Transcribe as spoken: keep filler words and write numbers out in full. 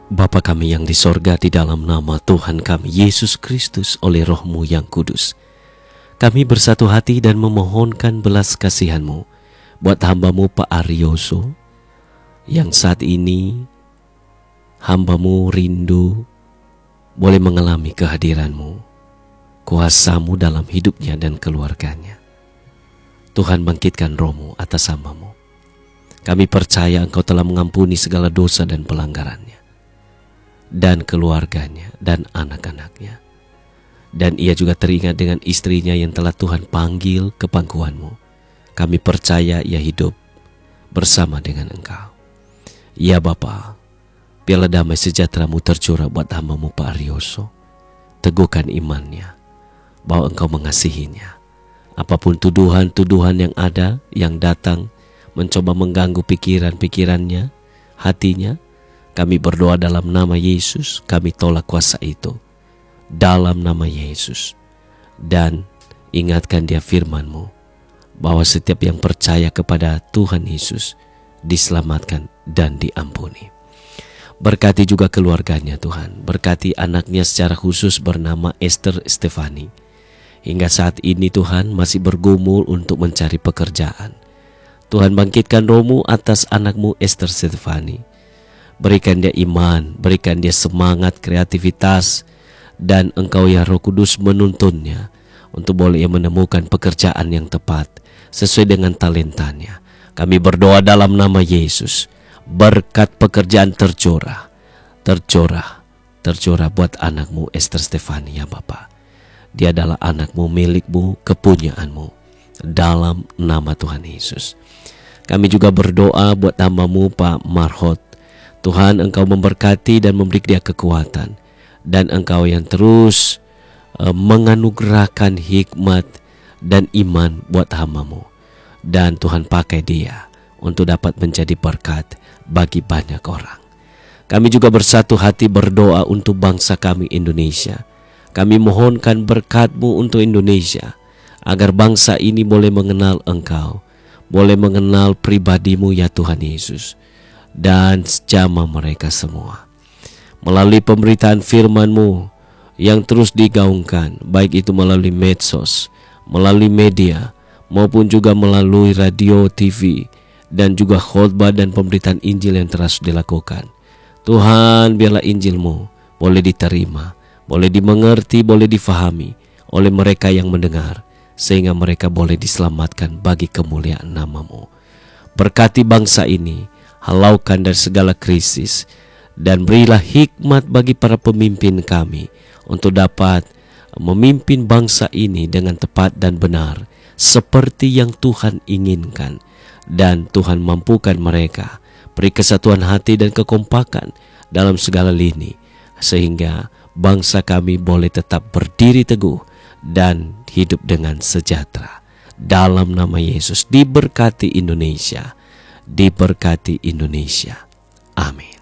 Bapa kami yang di sorga, di dalam nama Tuhan kami Yesus Kristus oleh Roh-Mu yang kudus, kami bersatu hati dan memohonkan belas kasihan-Mu buat hamba-Mu Pak Aryoso, yang saat ini hamba-Mu rindu boleh mengalami kehadiran-Mu, kuasa-Mu dalam hidupnya dan keluarganya. Tuhan, bangkitkan Roh-Mu atas hamba-Mu. Kami percaya Engkau telah mengampuni segala dosa dan pelanggarannya, dan keluarganya dan anak-anaknya. Dan ia juga teringat dengan istrinya yang telah Tuhan panggil ke pangkuan-Mu. Kami percaya ia hidup bersama dengan Engkau. Ya Bapa, biarlah damai sejahtera-Mu tercurah buat hamba-Mu Pak Aryoso. Teguhkan imannya bahwa Engkau mengasihinya. Apapun tuduhan-tuduhan yang ada, yang datang mencoba mengganggu pikiran-pikirannya, hatinya, kami berdoa dalam nama Yesus, kami tolak kuasa itu dalam nama Yesus. Dan ingatkan dia firman-Mu bahwa setiap yang percaya kepada Tuhan Yesus diselamatkan dan diampuni. Berkati juga keluarganya Tuhan, berkati anaknya secara khusus bernama Esther Stefani. Hingga saat ini Tuhan masih bergumul untuk mencari pekerjaan. Tuhan, bangkitkan Roh-Mu atas anakmu Esther Stefani. Berikan dia iman, berikan dia semangat, kreativitas, dan Engkau ya Roh Kudus menuntunnya untuk boleh ia menemukan pekerjaan yang tepat sesuai dengan talentanya. Kami berdoa dalam nama Yesus, berkat pekerjaan tercurah, tercurah, tercurah buat anakmu Esther Stefani ya Bapa. Dia adalah anakmu, milikmu, kepunyaanmu, dalam nama Tuhan Yesus. Kami juga berdoa buat hamba-Mu Pak Marhot. Tuhan, Engkau memberkati dan memberi dia kekuatan, dan Engkau yang terus uh, menganugerahkan hikmat dan iman buat hamba-Mu. Dan Tuhan pakai dia untuk dapat menjadi berkat bagi banyak orang. Kami juga bersatu hati berdoa untuk bangsa kami Indonesia. Kami mohonkan berkat-Mu untuk Indonesia, agar bangsa ini boleh mengenal Engkau, boleh mengenal pribadi-Mu ya Tuhan Yesus, dan jamah mereka semua. Melalui pemberitaan firman-Mu yang terus digaungkan, baik itu melalui medsos, melalui media, maupun juga melalui radio, T V, dan juga khotbah dan pemberitaan Injil yang terus dilakukan. Tuhan, biarlah Injil-Mu boleh diterima, boleh dimengerti, boleh difahami oleh mereka yang mendengar, sehingga mereka boleh diselamatkan bagi kemuliaan nama-Mu. Berkati bangsa ini, halaukan dari segala krisis, dan berilah hikmat bagi para pemimpin kami untuk dapat memimpin bangsa ini dengan tepat dan benar seperti yang Tuhan inginkan. Dan Tuhan mampukan mereka, beri kesatuan hati dan kekompakan dalam segala lini, sehingga bangsa kami boleh tetap berdiri teguh dan hidup dengan sejahtera. Dalam nama Yesus, diberkati Indonesia, diberkati Indonesia. Amin.